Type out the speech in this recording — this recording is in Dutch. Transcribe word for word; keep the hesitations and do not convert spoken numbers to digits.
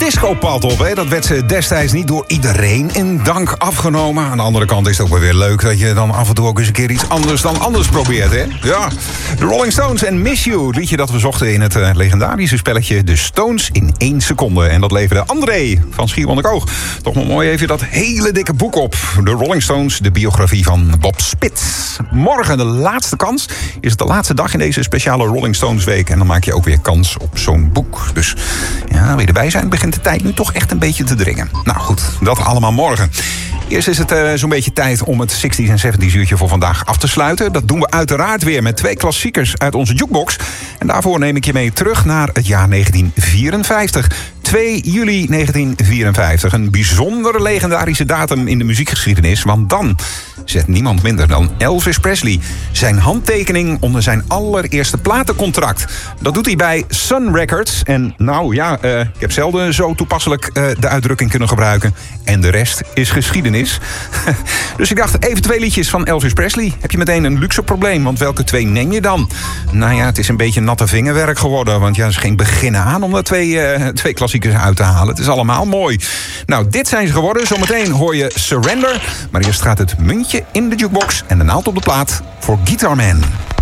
discopad op. Hè. Dat werd ze destijds niet door iedereen in dank afgenomen. Aan de andere kant is het ook wel weer leuk dat je dan af en toe ook eens een keer iets anders dan anders probeert. Hè? Ja, de Rolling Stones en Miss You. Het liedje dat we zochten in het uh, legendarische spelletje De Stones in één seconde. En dat leverde André van Schiermonnikoog. Toch nog mooi even dat hele dikke boek op. De Rolling Stones, de biografie van Bob Spitz. Morgen de laatste kans. Is het de laatste dag in deze speciale Rolling Stones week. En dan maak je ook weer kans op zo'n boek. Dus ja, wil je erbij zijn, begint de tijd nu toch echt een beetje te dringen. Nou goed, dat allemaal morgen. Eerst is het uh, zo'n beetje tijd om het zestig's en zeventig's uurtje voor vandaag af te sluiten. Dat doen we uiteraard weer met twee klassiekers uit onze jukebox. En daarvoor neem ik je mee terug naar het jaar negentien vierenvijftig. twee juli negentien vierenvijftig. Een bijzondere legendarische datum in de muziekgeschiedenis. Want dan zet niemand minder dan Elvis Presley zijn handtekening onder zijn allereerste platencontract. Dat doet hij bij Sun Records. En nou ja, uh, ik heb zelden zo toepasselijk uh, de uitdrukking kunnen gebruiken. En de rest is geschiedenis. Dus ik dacht, even twee liedjes van Elvis Presley. Heb je meteen een luxe probleem, want welke twee neem je dan? Nou ja, het is een beetje natte vingerwerk geworden. Want ja, er is geen begin aan om daar twee, uh, twee klassiekers uit te halen. Het is allemaal mooi. Nou, dit zijn ze geworden. Zometeen hoor je Surrender. Maar eerst gaat het muntje in de jukebox en de naald op de plaat voor Guitar Man.